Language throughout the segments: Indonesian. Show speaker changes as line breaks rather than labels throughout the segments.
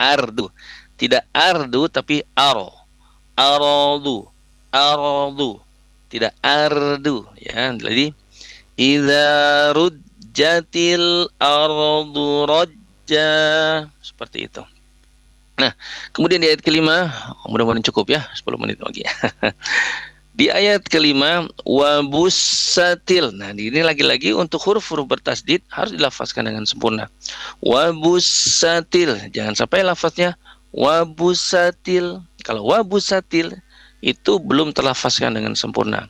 ardu. Tidak ardu tapi aradu, aradu. Tidak ardu ya. Jadi idza rujjatil ardu rajja, seperti itu. Nah, kemudian di ayat kelima, mudah-mudahan cukup ya, 10 menit lagi. Di ayat kelima, wabussatil. Nah, ini lagi-lagi untuk huruf-huruf bertasdid harus dilafazkan dengan sempurna. Wabussatil, jangan sampai lafaznya wabussatil. Kalau wabussatil itu belum terlafazkan dengan sempurna.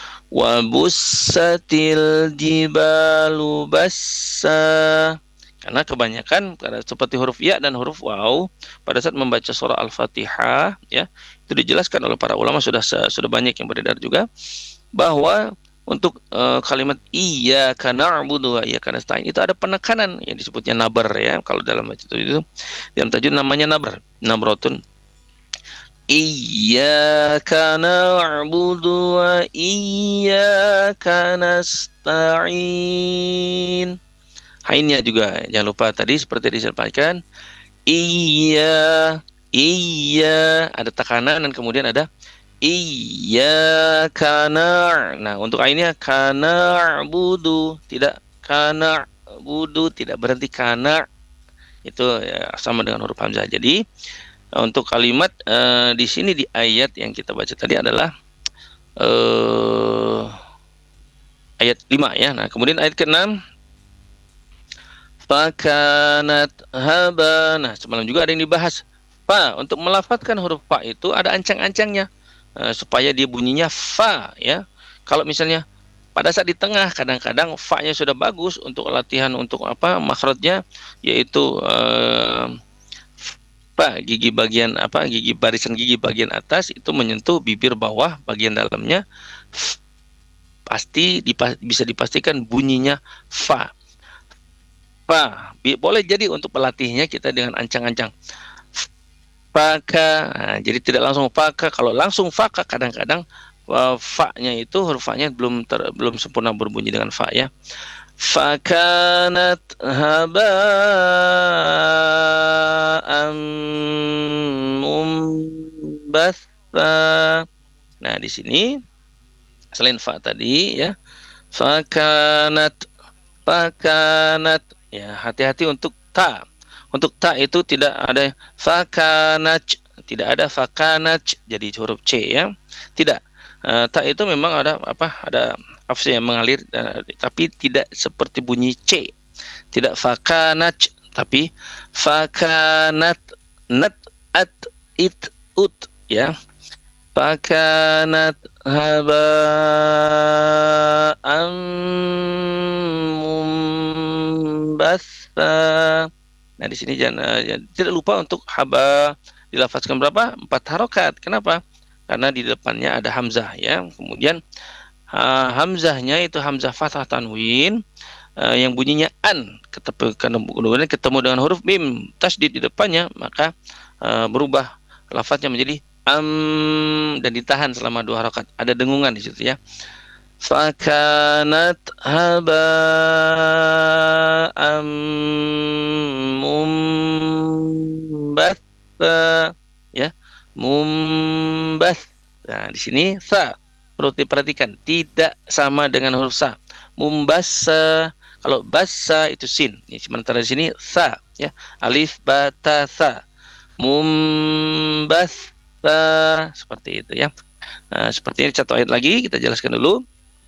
Wabussatil jibalu bassa. Karena kebanyakan seperti huruf ya dan huruf waw pada saat membaca surah Al-Fatihah ya, itu dijelaskan oleh para ulama, sudah banyak yang beredar juga bahwa untuk kalimat iyyaka na'budu wa iyyaka nasta'in itu ada penekanan yang disebutnya nabar ya. Kalau dalam itu dalam tajwid namanya nabratun. Iyyaka na'budu wa iyyaka nasta'in. Hainnya juga jangan lupa tadi seperti disampaikan, iya ada tekanan dan kemudian ada iyyaka nah untuk ainnya kana budu, tidak kana budu, tidak berhenti kana, itu ya, sama dengan huruf hamzah. Jadi untuk kalimat di sini di ayat yang kita baca tadi adalah ayat 5 ya. Nah, kemudian ayat ke-6, fakanat haba. Nah, semalam juga ada yang dibahas. Fa, untuk melafadzkan huruf fa itu ada ancang-ancangnya supaya dia bunyinya fa ya. Kalau misalnya pada saat di tengah, kadang-kadang fa-nya sudah bagus untuk latihan untuk apa makhrajnya, yaitu fa, gigi bagian apa, gigi barisan gigi bagian atas itu menyentuh bibir bawah bagian dalamnya, pasti bisa dipastikan bunyinya fa. Fa, boleh jadi untuk pelatihnya kita dengan ancang-ancang faka. Nah, jadi tidak langsung faka. Kalau langsung faka kadang-kadang fa-nya itu huruf fa-nya belum sempurna berbunyi dengan fa ya. Fakanat haba'an mumbatha. Nah, di sini selain fa tadi ya, fakanat ya, hati-hati untuk ta. Untuk ta itu tidak ada fakanach, tidak ada fakanach jadi huruf C ya. Tidak. Ta itu memang ada apa? Ada hafs yang mengalir tapi tidak seperti bunyi C. Tidak fakanach tapi fakanat, nat, at, it, ut ya. Fakanat haba'an mumbatha. Nah, di sini tidak lupa untuk haba dilafazkan berapa? 4 harokat. Kenapa? Karena di depannya ada hamzah ya. Kemudian hamzahnya itu hamzah fathah tanwin yang bunyinya an. Kemudian ketemu dengan huruf mim tasdid di depannya, maka berubah lafaznya menjadi dan ditahan selama 2 harokat. Ada dengungan di situ ya. Fakanat haba'an mumbatha ya, mumbath. Nah, di sini sa perlu diperhatikan tidak sama dengan huruf sa. Mumbassa, kalau bassa itu sin. Sementara di sini sa ya, alif ba ta sa. Mumbatha, seperti itu ya. Nah, seperti ini satu ayat lagi kita jelaskan dulu.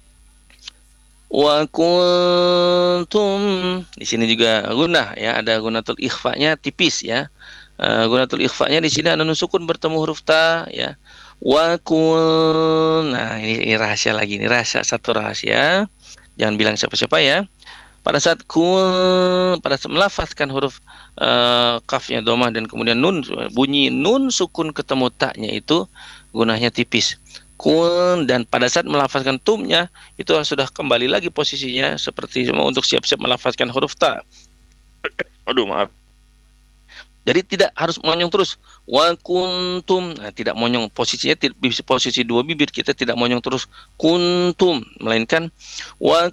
Wa kuntum, di sini juga gunah ya, ada gunatul ikhfa-nya tipis ya. Gunatul ikhfa-nya di sini ada nun sukun bertemu huruf ta ya. Wa kun. Nah, ini rahasia lagi, ini rahasia, satu rahasia. Jangan bilang siapa-siapa ya. Pada saat melafazkan huruf kafnya domah dan kemudian nun, bunyi nun sukun ketemu taknya itu gunahnya tipis. Kun, dan pada saat melafazkan tumnya itu sudah kembali lagi posisinya seperti untuk siap-siap melafazkan huruf ta. Aduh, maaf. Jadi tidak harus monyong terus. Wa kuntum. Nah, tidak monyong, posisinya posisi 2 bibir, kita tidak monyong terus kuntum, melainkan wa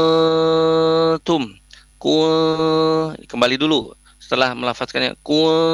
kuntum. Kembali dulu setelah melafazkannya kun